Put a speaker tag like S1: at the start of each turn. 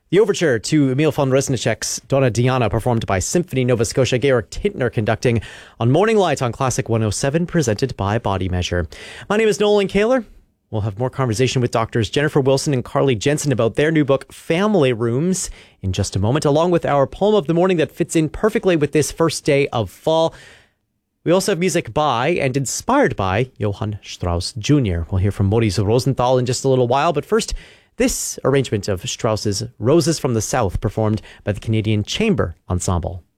S1: The overture to Emil von Reznicek's Donna Diana, performed by Symphony Nova Scotia, Georg Tintner conducting on Morning Light on Classic 107, presented by Body Measure. My name is Nolan Kaler. We'll have more conversation with doctors Jennifer Wilson and Carly Jensen about their new book, Family Rooms, in just a moment, along with our poem of the morning that fits in perfectly with this first day of fall. We also have music by and inspired by Johann Strauss Jr. We'll hear from Maurice Rosenthal in just a little while, but first, this arrangement of Strauss's Roses from the South, performed by the Canadian Chamber Ensemble.